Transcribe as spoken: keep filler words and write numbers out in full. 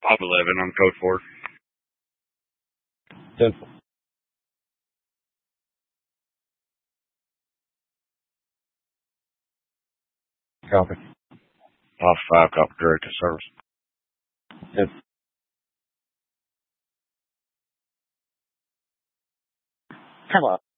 five eleven on code four. ten four. Copy. Alpha five, copy, direct to service. ten Hello.